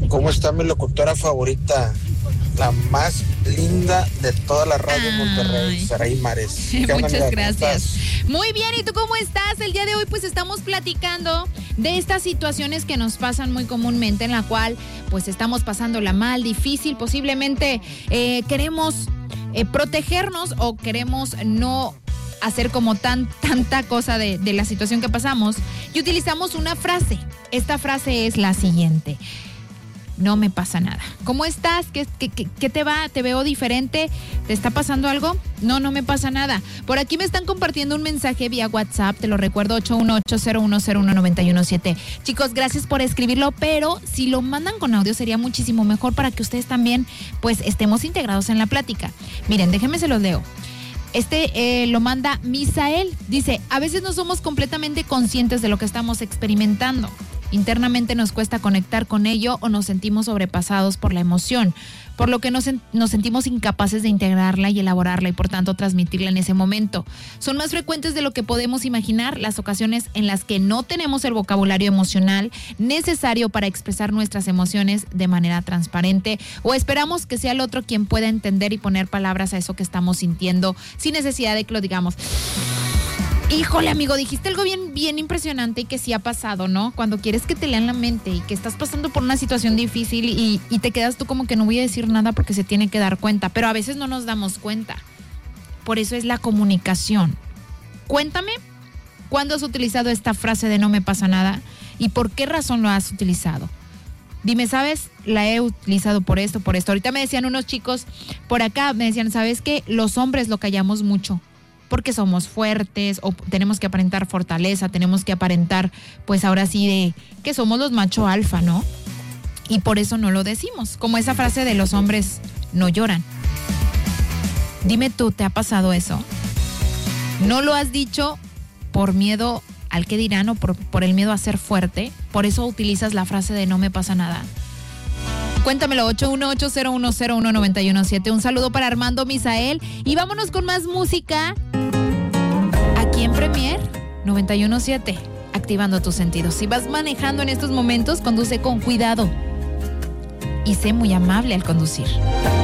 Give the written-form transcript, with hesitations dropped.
¿Cómo está mi locutora favorita? La más linda de toda la radio de Monterrey, Saraí Mares. Muchas gracias. Muy bien, ¿y tú cómo estás? El día de hoy pues estamos platicando de estas situaciones que nos pasan muy comúnmente, en la cual pues estamos pasándola mal, difícil, posiblemente queremos protegernos o queremos no hacer como tanta cosa de la situación que pasamos, y utilizamos una frase. Esta frase es la siguiente: no me pasa nada. ¿Cómo estás? ¿Qué te va? ¿Te veo diferente? ¿Te está pasando algo? No me pasa nada. Por aquí me están compartiendo un mensaje vía WhatsApp, te lo recuerdo, 818-0101-917. Chicos, gracias por escribirlo, pero si lo mandan con audio sería muchísimo mejor para que ustedes también pues estemos integrados en la plática. Miren, déjenme se los leo. Lo manda Misael. Dice: a veces no somos completamente conscientes de lo que estamos experimentando. Internamente nos cuesta conectar con ello o nos sentimos sobrepasados por la emoción, por lo que nos sentimos incapaces de integrarla y elaborarla y por tanto transmitirla en ese momento. Son más frecuentes de lo que podemos imaginar las ocasiones en las que no tenemos el vocabulario emocional necesario para expresar nuestras emociones de manera transparente, o esperamos que sea el otro quien pueda entender y poner palabras a eso que estamos sintiendo sin necesidad de que lo digamos. Híjole, amigo, dijiste algo bien impresionante y que sí ha pasado, ¿no? Cuando quieres que te lean la mente y que estás pasando por una situación difícil y te quedas tú como que no voy a decir nada porque se tiene que dar cuenta, pero a veces no nos damos cuenta. Por eso es la comunicación. Cuéntame, ¿cuándo has utilizado esta frase de no me pasa nada y por qué razón lo has utilizado? Dime, ¿sabes? La he utilizado por esto. Ahorita me decían unos chicos por acá, me decían, ¿sabes qué? Los hombres lo callamos mucho, porque somos fuertes o tenemos que aparentar fortaleza, tenemos que aparentar, pues ahora sí, de que somos los macho alfa, ¿no? Y por eso no lo decimos, como esa frase de los hombres no lloran. Dime tú, ¿te ha pasado eso? ¿No lo has dicho por miedo al qué dirán o por el miedo a ser fuerte? ¿Por eso utilizas la frase de no me pasa nada? Cuéntamelo, 818-0101-917. Un saludo para Armando Misael. Y vámonos con más música aquí en Premier 917, activando tus sentidos. Si vas manejando en estos momentos, conduce con cuidado y sé muy amable al conducir.